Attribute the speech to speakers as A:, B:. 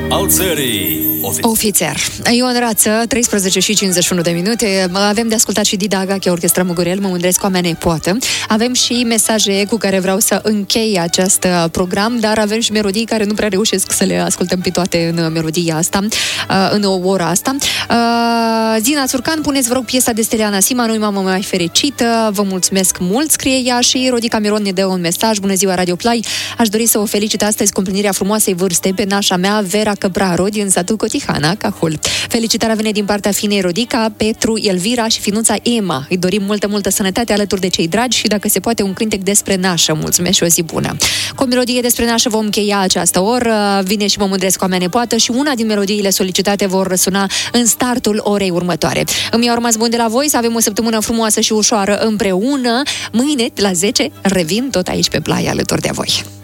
A: al țării.
B: Ofițer. Ion Rață, 13:51. Avem de ascultat și Dida Agache, Orchestra Mugurel, Mă mândresc cu a mea nepoată. Avem și mesaje cu care vreau să închei acest program, dar avem și melodii care nu prea reușesc să le ascultăm pe toate în melodia asta, în o ora asta. Zina Țurcan, puneți, vă rog, piesa de Steliana Sima, Nu-i mamă mai fericită. Vă mulțumesc mult, scrie ea. Și Rodica Miron ne dă un mesaj. Bună ziua, Radio Play. Aș dori să o felicit astăzi cu împlinirea frumoasei vârste pe nașa mea, Vera Căpraro, din satul Cotihana, Cahul. Felicitarea vine din partea finei Rodica, Petru, Elvira și finuța Emma. Îi dorim multă sănătate alături de cei dragi și, dacă se poate, un cântec despre nașă. Mulțumesc și o zi bună. Cu o melodie despre nașă vom încheia această oră. Vine și Mă mândresc cu a mea nepoată și una din melodiile solicitate vor răsuna în startul orei următoare. Îmi au rămas bun de la voi, să avem o săptămână frumoasă și ușoară împreună. Mâine, la 10, revin tot aici pe Play alături de voi.